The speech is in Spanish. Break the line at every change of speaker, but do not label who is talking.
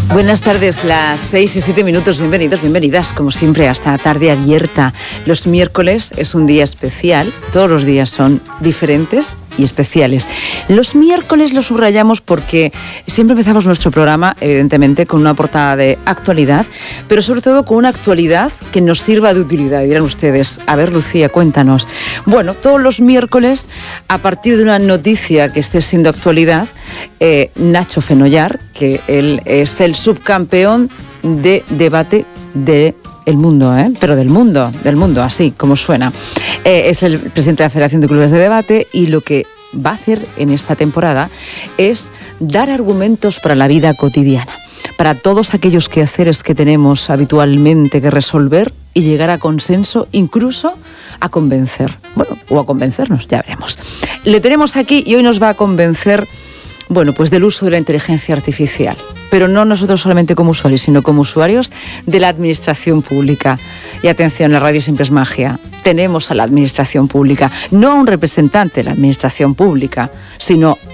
Buenas tardes, las 6:07. Bienvenidos, bienvenidas, como siempre, a esta tarde abierta. Los miércoles es un día especial, todos los días son diferentes y especiales. Los miércoles los subrayamos porque siempre empezamos nuestro programa, evidentemente, con una portada de actualidad, pero sobre todo con una actualidad que nos sirva de utilidad. Dirán ustedes, a ver, Lucía, cuéntanos. Bueno, todos los miércoles, a partir de una noticia que esté siendo actualidad, Nacho Fenollar, que él es el subcampeón de debate del mundo, pero del mundo, así como suena. Es el presidente de la Federación de Clubes de Debate y lo que va a hacer en esta temporada es dar argumentos para la vida cotidiana, para todos aquellos quehaceres que tenemos habitualmente que resolver y llegar a consenso, incluso a convencer. Bueno, o a convencernos, ya veremos. Le tenemos aquí y hoy nos va a convencer, bueno, pues del uso de la inteligencia artificial. Pero no nosotros solamente como usuarios, sino como usuarios de la administración pública. Y atención, la radio siempre es magia. Tenemos a la administración pública, no a un representante de la administración pública, sino